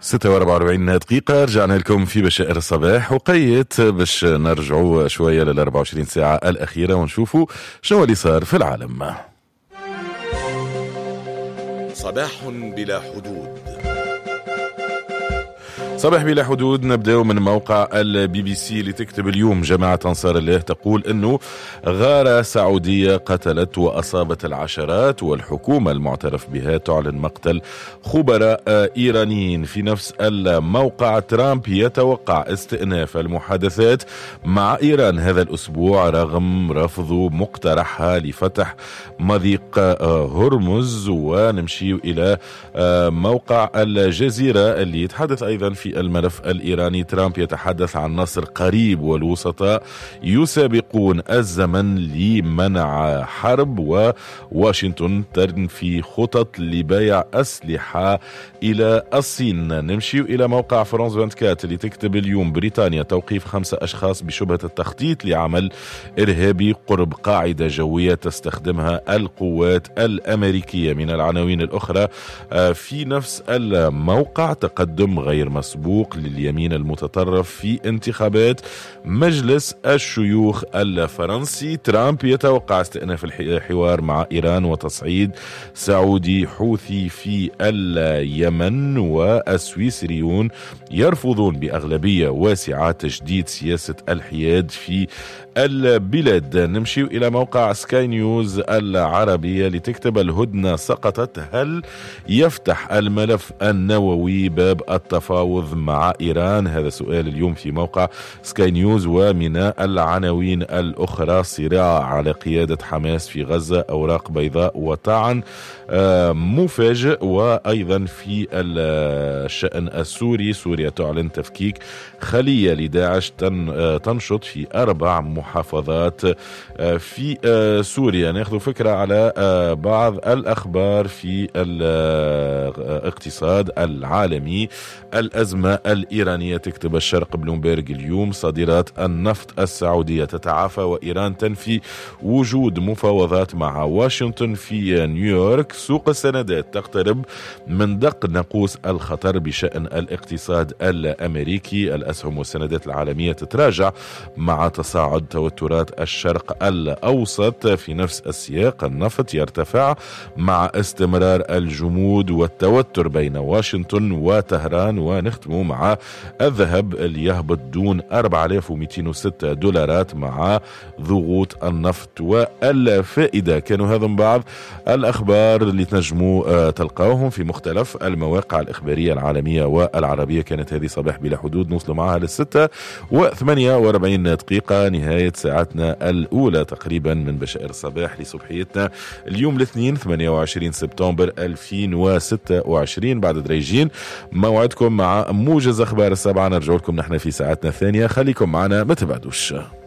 46 دقيقة رجعنا لكم في بشائر الصباح وقيت باش نرجعوا شوية لل 24 ساعة الأخيرة ونشوفوا شنو اللي صار في العالم. صباح بلا حدود. صباح بلا حدود. نبدأ من موقع البي بي سي لتكتب اليوم جماعة أنصار الله تقول أنه غارة سعودية قتلت وأصابت العشرات والحكومة المعترف بها تعلن مقتل خبراء إيرانيين. في نفس الموقع ترامب يتوقع استئناف المحادثات مع إيران هذا الأسبوع رغم رفضه مقترحها لفتح مضيق هرمز. ونمشي إلى موقع الجزيرة اللي يتحدث أيضا في الملف الإيراني. ترامب يتحدث عن نصر قريب والوسطاء يسابقون الزمن لمنع حرب، وواشنطن تنفي خطط لبيع أسلحة إلى الصين. نمشي إلى موقع فرانس 24 اللي تكتب اليوم بريطانيا توقيف 5 أشخاص بشبهة التخطيط لعمل إرهابي قرب قاعدة جوية تستخدمها القوات الأمريكية. من العناوين الأخرى في نفس الموقع تقدم غير مسبوق لليمين المتطرف في انتخابات مجلس الشيوخ الفرنسي. ترامب يتوقع استئناف الحوار مع إيران وتصعيد سعودي حوثي في اليمن. والسويسريون يرفضون بأغلبية واسعة تجديد سياسة الحياد في البلاد. نمشي إلى موقع سكاي نيوز العربية لتكتب الهدنة سقطت، هل يفتح الملف النووي باب التفاوض مع إيران؟ هذا سؤال اليوم في موقع سكاي نيوز. ومن العناوين الأخرى صراع على قيادة حماس في غزة، أوراق بيضاء وطعن مفاجئ. وأيضا في الشأن السوري سوريا تعلن تفكيك خلية لداعش تنشط في 4 محافظات في سوريا. ناخذ فكرة على بعض الأخبار في الاقتصاد العالمي. الأزمة الإيرانية تكتب الشرق بلومبيرغ اليوم صادرات النفط السعودية تتعافى وإيران تنفي وجود مفاوضات مع واشنطن. في نيويورك سوق السندات تقترب من دق ناقوس الخطر بشأن الاقتصاد الأمريكي. الأسهم والسندات العالمية تتراجع مع تصاعد توترات الشرق الأوسط. في نفس السياق النفط يرتفع مع استمرار الجمود والتوتر بين واشنطن وطهران. ونختم مع الذهب اللي يهبط دون $4206 مع ضغوط النفط والفائدة. كانوا هذا بعض الأخبار اللي تنجموا تلقاوهم في مختلف المواقع الإخبارية العالمية والعربية. كانت هذه صباح بلا حدود نوصل معها ل6:48 نهاية ساعتنا الأولى تقريبا من بشائر الصباح لصبحيتنا اليوم الاثنين 28 سبتمبر 2026. بعد دريجين موعدكم مع موجز أخبار 7. نرجع لكم نحن في ساعتنا الثانية، خليكم معنا ما تبعدوش.